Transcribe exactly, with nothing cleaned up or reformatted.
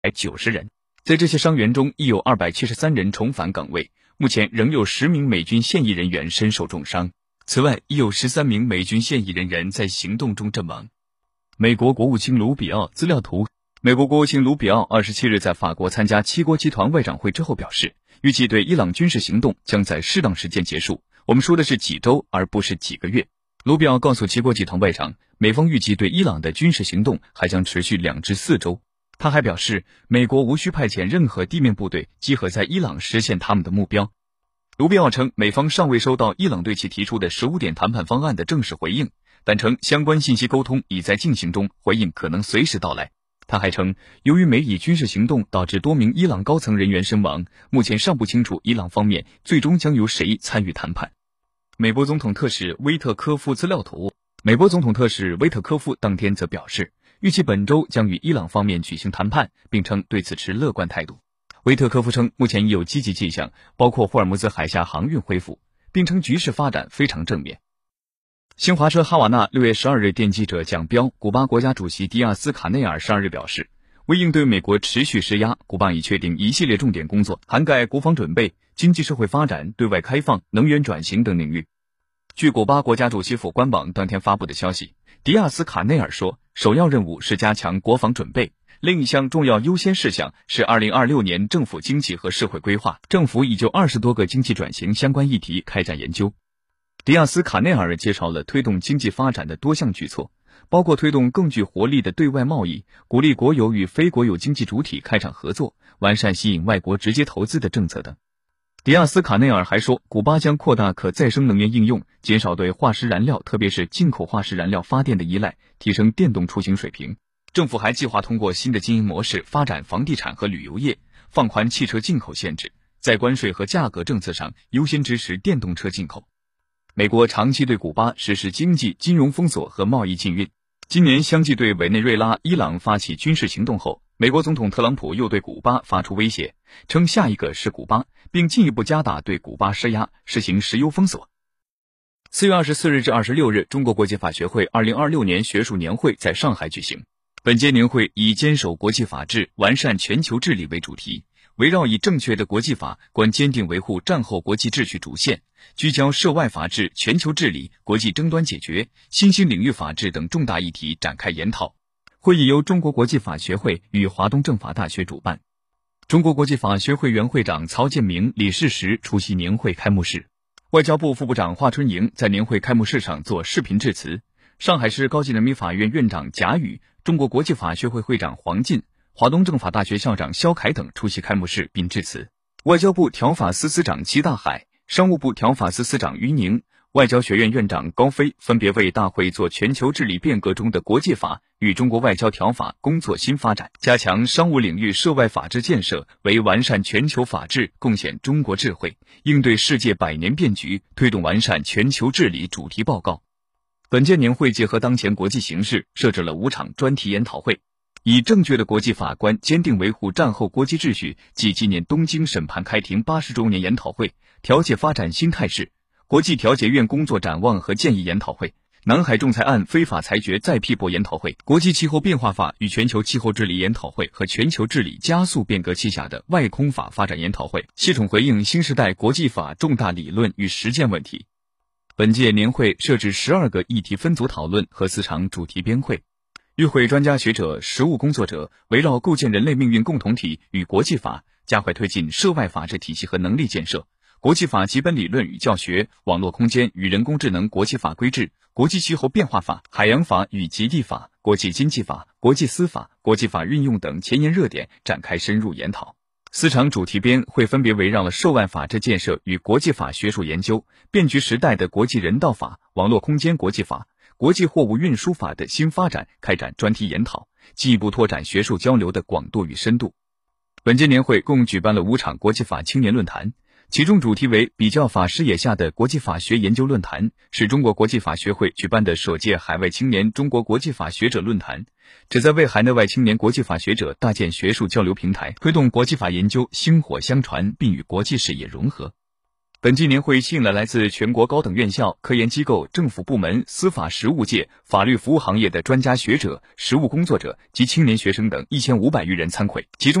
九十人。在这些伤员中，亦有二百七十三人重返岗位，目前仍有十名美军现役人员身受重伤。此外，亦有十三名美军现役人员在行动中阵亡。美国国务卿卢比奥资料图。美国国务卿卢比奥二十七日在法国参加七国集团外长会之后表示，预计对伊朗军事行动将在适当时间结束。我们说的是几周，而不是几个月。卢比奥告诉七国集团外长，美方预计对伊朗的军事行动还将持续两至四周。他还表示，美国无需派遣任何地面部队集合在伊朗实现他们的目标。卢比奥称，美方尚未收到伊朗对其提出的十五点谈判方案的正式回应，但称相关信息沟通已在进行中，回应可能随时到来。他还称，由于美以军事行动导致多名伊朗高层人员身亡，目前尚不清楚伊朗方面最终将由谁参与谈判。美国总统特使威特科夫资料图。美国总统特使威特科夫当天则表示，预期本周将与伊朗方面举行谈判，并称对此持乐观态度。威特科夫称，目前已有积极迹象，包括霍尔木兹海峡航运恢复，并称局势发展非常正面。新华社哈瓦那六月十二日电记者蒋彪，古巴国家主席迪亚斯卡内尔十二日表示，为应对美国持续施压，古巴已确定一系列重点工作，涵盖国防准备、经济社会发展、对外开放、能源转型等领域。据古巴国家主席府官网当天发布的消息，迪亚斯卡内尔说，首要任务是加强国防准备，另一项重要优先事项是二零二六年政府经济和社会规划，政府已就二十多个经济转型相关议题开展研究。迪亚斯卡内尔介绍了推动经济发展的多项举措，包括推动更具活力的对外贸易，鼓励国有与非国有经济主体开展合作，完善吸引外国直接投资的政策等。迪亚斯卡内尔还说，古巴将扩大可再生能源应用，减少对化石燃料特别是进口化石燃料发电的依赖，提升电动出行水平。政府还计划通过新的经营模式发展房地产和旅游业，放宽汽车进口限制，在关税和价格政策上优先支持电动车进口。美国长期对古巴实施经济、金融封锁和贸易禁运。今年相继对委内瑞拉、伊朗发起军事行动后，美国总统特朗普又对古巴发出威胁，称下一个是古巴，并进一步加大对古巴施压，实行石油封锁。四月二十四日至二十六日，中国国际法学会二零二六年学术年会在上海举行。本届年会以坚守国际法治、完善全球治理为主题，围绕以正确的国际法观坚定维护战后国际秩序主线，聚焦涉外法治、全球治理、国际争端解决、新兴领域法治等重大议题展开研讨。会议由中国国际法学会与华东政法大学主办。中国国际法学会原会长曹建明、李世石出席年会开幕式。外交部副部长华春莹在年会开幕式上做视频致辞。上海市高级人民法院院长贾宇、中国国际法学会会长黄进、华东政法大学校长肖凯等出席开幕式并致辞。外交部条法司司长齐大海、商务部条法司司长于宁、外交学院院长高飞分别为大会做全球治理变革中的国际法与中国外交条法工作新发展，加强商务领域涉外法治建设为完善全球法治贡献中国智慧，应对世界百年变局，推动完善全球治理主题报告。本届年会结合当前国际形势，设置了五场专题研讨会，以正确的国际法观坚定维护战后国际秩序暨纪念东京审判开庭八十周年研讨会、调解发展新态势、国际调解院工作展望和建议研讨会、南海仲裁案非法裁决再批驳研讨会、国际气候变化法与全球气候治理研讨会和全球治理加速变革旗下的外空法发展研讨会，系统回应新时代国际法重大理论与实践问题。本届年会设置十二个议题分组讨论和四场主题编会，与会专家学者、实务工作者围绕构建人类命运共同体与国际法，加快推进涉外法治体系和能力建设，国际法基本理论与教学、网络空间与人工智能国际法规制、国际气候变化法、海洋法与极地法、国际经济法、国际司法、国际法运用等前沿热点展开深入研讨。四场主题编会分别围绕了涉外法治建设与国际法学术研究、变局时代的国际人道法、网络空间国际法、国际货物运输法的新发展开展专题研讨，进一步拓展学术交流的广度与深度。本届年会共举办了五场国际法青年论坛，其中主题为比较法视野下的国际法学研究论坛，是中国国际法学会举办的首届海外青年中国国际法学者论坛，旨在为海内外青年国际法学者搭建学术交流平台，推动国际法研究薪火相传并与国际视野融合。 本届年会吸引了来自全国高等院校、科研机构、政府部门、司法实务界、法律服务行业的专家学者、实务工作者及青年学生等一千五百余人参会，其中